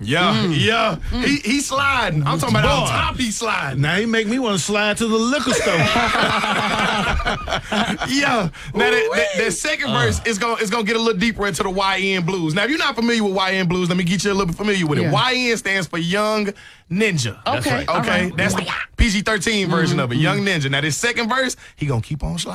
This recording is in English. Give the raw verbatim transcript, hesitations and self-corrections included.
Yeah, Mm. yeah. Mm. He he sliding. I'm talking about Boy. on top. He sliding. Now he make me want to slide to the liquor store. Yeah. Now that, that, that second Uh. verse is gonna is gonna get a little deeper into the Y N blues. Now, if you're not familiar with Y N blues, let me get you a little bit familiar with it. Yeah. Y N stands for Young Ninja. Okay, Okay. all right. That's the P G thirteen version of it. Young Ninja. Now this second verse, he gonna keep on sliding.